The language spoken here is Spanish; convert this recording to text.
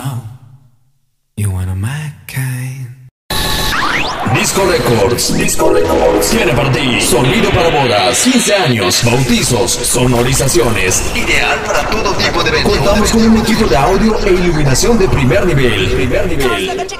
Oh, you wanna my kind. Disco Records, Disco Records tiene para ti sonido para bodas, 15 años, bautizos, sonorizaciones, ideal para todo tipo de eventos. Contamos con un equipo de audio e iluminación de primer nivel.